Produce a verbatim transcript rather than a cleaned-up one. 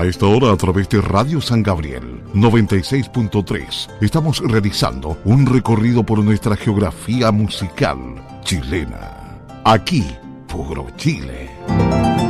esta hora, a través de Radio San Gabriel noventa y seis punto tres, estamos realizando un recorrido por nuestra geografía musical chilena. Aquí, puro Chile.